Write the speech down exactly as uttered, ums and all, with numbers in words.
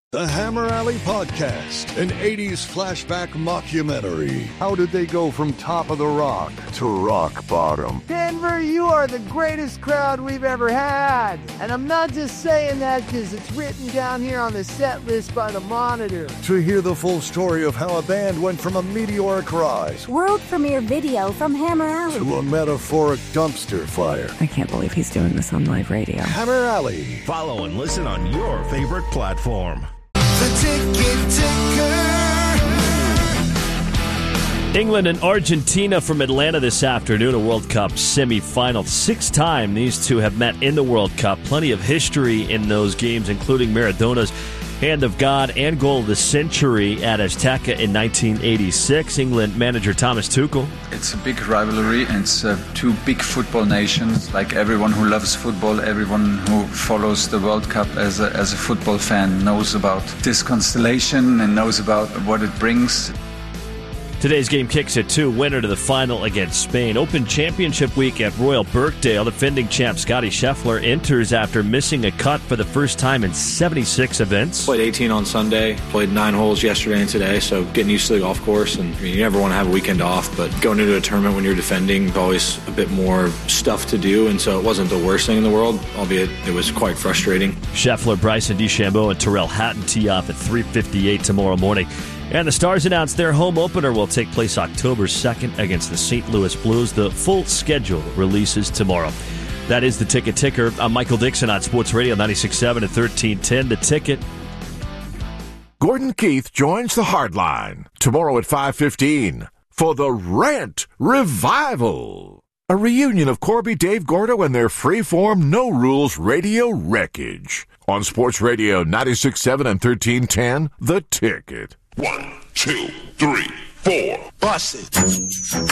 The Hammer Alley Podcast, an eighties flashback mockumentary. How did they go from top of the rock to rock bottom? Denver, you are the greatest crowd we've ever had. And I'm not just saying that because it's written down here on the set list by the Monitor. To hear the full story of how a band went from a meteoric rise, world premiere video from Hammer Alley, to a metaphoric dumpster fire. I can't believe he's doing this on live radio. Hammer Alley. Follow and listen on your favorite platform. The Ticket Ticker. England and Argentina from Atlanta this afternoon, a World Cup semifinal. Sixth time these two have met in the World Cup. Plenty of history in those games, including Maradona's hand of God and goal of the century at Azteca in nineteen eighty-six. England manager Thomas Tuchel. It's a big rivalry, and it's uh, two big football nations. Like everyone who loves football, everyone who follows the World Cup as a, as a football fan knows about this constellation and knows about what it brings. Today's game kicks at two, winner to the final against Spain. Open Championship week at Royal Birkdale. Defending champ Scotty Scheffler enters after missing a cut for the first time in seventy-six events. Played eighteen on Sunday, played nine holes yesterday and today, so getting used to the golf course. And I mean, you never want to have a weekend off, but going into a tournament when you're defending, always a bit more stuff to do, and so it wasn't the worst thing in the world, albeit it was quite frustrating. Scheffler, Bryson DeChambeau, and Tyrrell Hatton tee off at three fifty-eight tomorrow morning. And the Stars announced their home opener will take place October second against the Saint Louis Blues. The full schedule releases tomorrow. That is the Ticket Ticker. I'm Michael Dixon on Sports Radio ninety-six point seven and thirteen ten. The Ticket. Gordon Keith joins the Hardline tomorrow at five fifteen for the Rant Revival. A reunion of Corby, Dave Gordo, and their freeform, no-rules radio wreckage. On Sports Radio ninety-six point seven and thirteen ten, The Ticket. One, two, three, four. Bust it.